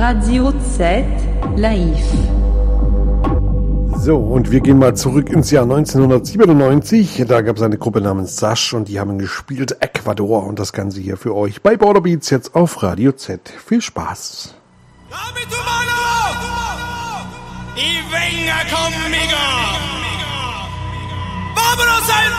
Radio Z live. So, und wir gehen mal zurück ins Jahr 1997. Da gab es eine Gruppe namens Sash und die haben gespielt Ecuador und das Ganze hier für euch bei Border Beats jetzt auf Radio Z. Viel Spaß. Y venga conmigo. Vámonos al